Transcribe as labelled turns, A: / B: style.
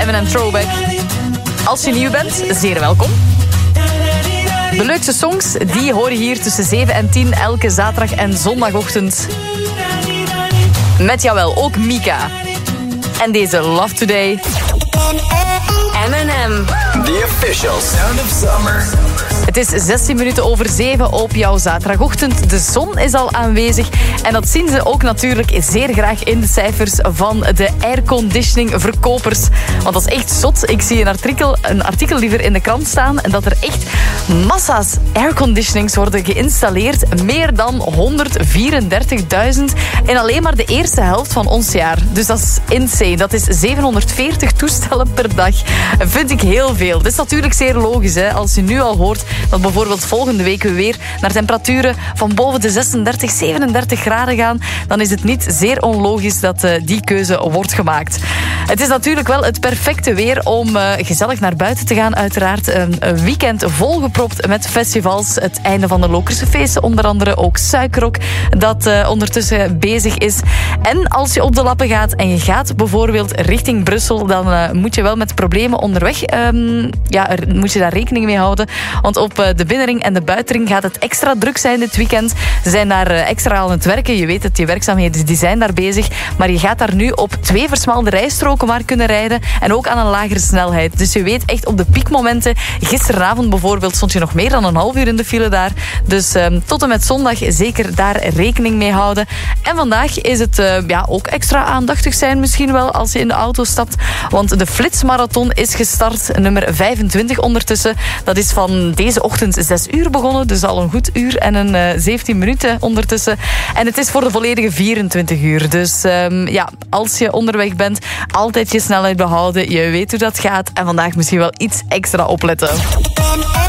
A: M&M Throwback. Als je nieuw bent, zeer welkom. De leukste songs, die hoor je hier tussen 7 en 10 elke zaterdag en zondagochtend. Met jawel, ook Mika. En deze Love Today. M&M.
B: The official sound of summer.
A: Het is 16 minuten over 7 op jouw zaterdagochtend. De zon is al aanwezig. En dat zien ze ook natuurlijk zeer graag in de cijfers van de airconditioning verkopers. Want dat is echt zot. Ik zie een artikel liever in de krant staan. En dat er echt massa's airconditionings worden geïnstalleerd. Meer dan 134.000 in alleen maar de eerste helft van ons jaar. Dus dat is insane. Dat is 740 toestellen per dag. Vind ik heel veel. Dat is natuurlijk zeer logisch, hè? Als je nu al hoort dat bijvoorbeeld volgende week we weer naar temperaturen van boven de 36, 37 graden gaan, dan is het niet zeer onlogisch dat die keuze wordt gemaakt. Het is natuurlijk wel het perfecte weer om gezellig naar buiten te gaan. Uiteraard een weekend volgepropt met festivals. Het einde van de Lokerse feesten, onder andere ook Suikerrok, dat ondertussen bezig is. En als je op de lappen gaat en je gaat bijvoorbeeld richting Brussel, dan moet je wel met problemen onderweg. Moet je daar rekening mee houden. Want op de binnenring en de buitenring gaat het extra druk zijn dit weekend. Ze zijn daar extra aan het werken. Je weet het, die werkzaamheden die zijn daar bezig. Maar je gaat daar nu op 2 versmalde rijstroken maar kunnen rijden. En ook aan een lagere snelheid. Dus je weet echt op de piekmomenten. Gisteravond bijvoorbeeld stond je nog meer dan een half uur in de file daar. Dus tot en met zondag zeker daar rekening mee houden. En vandaag is het ook extra aandachtig zijn misschien wel als je in de auto stapt. Want de Flitsmarathon is gestart. Nummer 25 ondertussen. Dat is van deze ochtend 6 uur begonnen. Dus al een goed uur en een 17 minuten ondertussen. En het is voor de volledige 24 uur. Dus als je onderweg bent, altijd je snelheid behouden. Je weet hoe dat gaat. En vandaag misschien wel iets extra opletten.